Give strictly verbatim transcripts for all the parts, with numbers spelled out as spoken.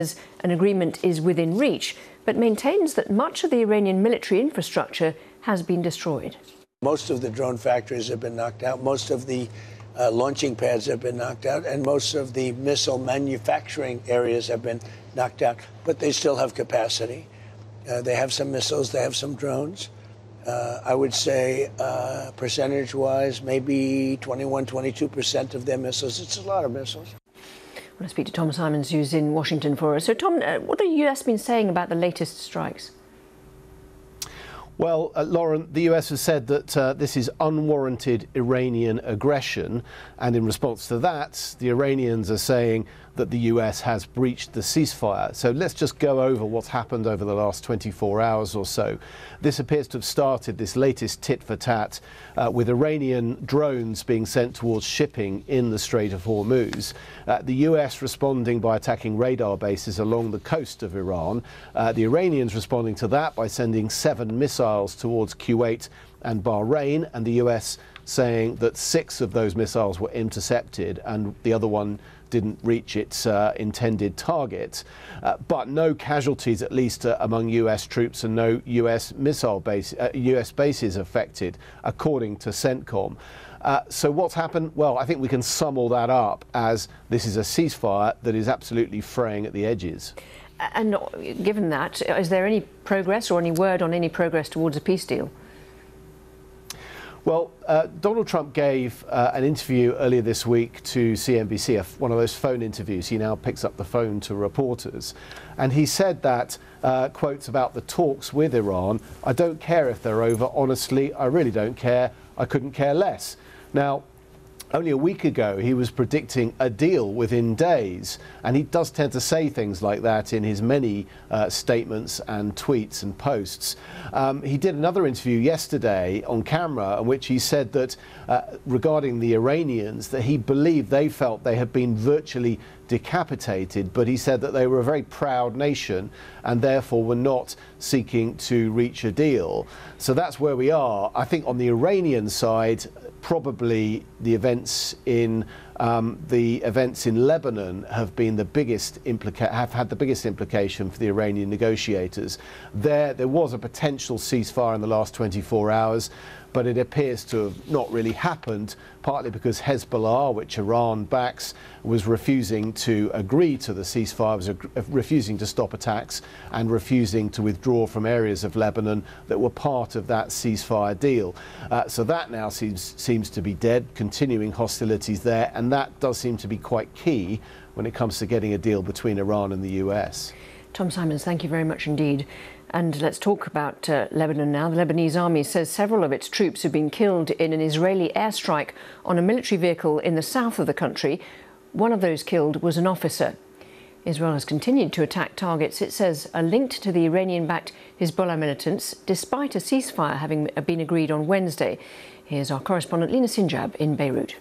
An agreement is within reach, but maintains that much of the Iranian military infrastructure has been destroyed. Most of the drone factories have been knocked out, most of the uh, launching pads have been knocked out, and most of the missile manufacturing areas have been knocked out, but they still have capacity. Uh, they have some missiles, they have some drones. Uh, I would say uh, percentage-wise, maybe twenty-one, twenty-two percent of their missiles. It's a lot of missiles. I want to speak to Tom Simons, who's in Washington for us. So, Tom, uh, what have the U S been saying about the latest strikes? Well, uh, Lauren, the U S has said that uh, this is unwarranted Iranian aggression, and in response to that, the Iranians are saying that the U S has breached the ceasefire. So let's just go over what's happened over the last twenty-four hours or so. This appears to have started, this latest tit-for-tat, uh, with Iranian drones being sent towards shipping in the Strait of Hormuz. Uh, the U S responding by attacking radar bases along the coast of Iran. Uh, the Iranians responding to that by sending seven missiles towards Kuwait and Bahrain, and the U S saying that six of those missiles were intercepted and the other one didn't reach its uh, intended target. Uh, but no casualties, at least uh, among U S troops, and no U S missile base, uh, U S bases affected, according to CENTCOM. Uh, so what's happened? Well, I think we can sum all that up as this is a ceasefire that is absolutely fraying at the edges. And given that, is there any progress or any word on any progress towards a peace deal? Well, uh, Donald Trump gave uh, an interview earlier this week to C N B C, one of those phone interviews. He now picks up the phone to reporters. And he said that, uh, quotes about the talks with Iran, "I don't care if they're over. Honestly, I really don't care. I couldn't care less." Now, only a week ago, he was predicting a deal within days, and he does tend to say things like that in his many uh, statements and tweets and posts. Um, he did another interview yesterday on camera in which he said that uh, regarding the Iranians, that he believed they felt they had been virtually decapitated, but he said that they were a very proud nation and therefore were not seeking to reach a deal. So that's where we are. I think on the Iranian side, probably the events in um, the events in Lebanon have been the biggest implica- have had the biggest implication for the Iranian negotiators. There, there was a potential ceasefire in the last twenty-four hours, but it appears to have not really happened, partly because Hezbollah, which Iran backs, was refusing to agree to the ceasefire, was ag- refusing to stop attacks and refusing to withdraw from areas of Lebanon that were part of that ceasefire deal. Uh, so that now seems, seems to be dead, continuing hostilities there, and that does seem to be quite key when it comes to getting a deal between Iran and the U S. Tom Simons, thank you very much indeed. And let's talk about uh, Lebanon now. The Lebanese army says several of its troops have been killed in an Israeli airstrike on a military vehicle in the south of the country. One of those killed was an officer. Israel has continued to attack targets, it says, are linked to the Iranian-backed Hezbollah militants, despite a ceasefire having been agreed on Wednesday. Here's our correspondent Lina Sinjab in Beirut.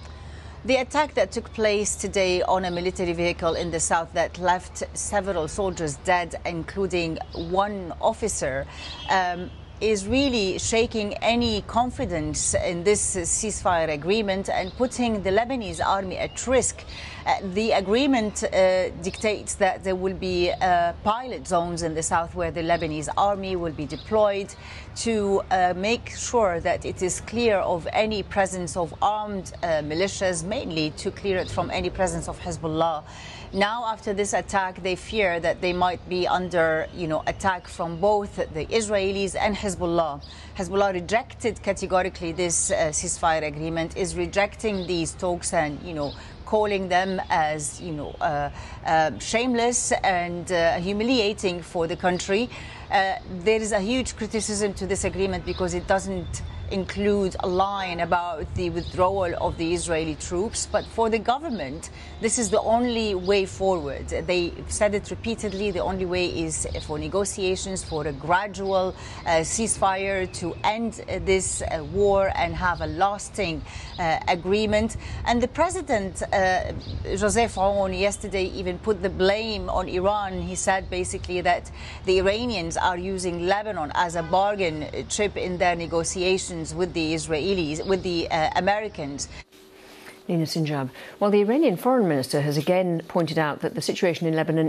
The attack that took place today on a military vehicle in the south that left several soldiers dead, including one officer, um, is really shaking any confidence in this ceasefire agreement and putting the Lebanese army at risk. Uh, the agreement uh, dictates that there will be uh, pilot zones in the south where the Lebanese army will be deployed to uh, make sure that it is clear of any presence of armed uh, militias, mainly to clear it from any presence of Hezbollah. Now, after this attack, they fear that they might be under, you know, attack from both the Israelis and Hezbollah. Hezbollah rejected categorically this uh, ceasefire agreement, is rejecting these talks and, you know, calling them as, you know, uh, uh, shameless and uh, humiliating for the country. Uh, there is a huge criticism to this agreement because it doesn't include a line about the withdrawal of the Israeli troops. But for the government, this is the only way forward. They said it repeatedly. The only way is for negotiations, for a gradual uh, ceasefire to end uh, this uh, war and have a lasting uh, agreement. And the president, uh, Joseph Aoun, yesterday even put the blame on Iran. He said basically that the Iranians are using Lebanon as a bargain chip in their negotiations with the Israelis, with the uh, Americans. Lina Sinjab. Well, the Iranian foreign minister has again pointed out that the situation in Lebanon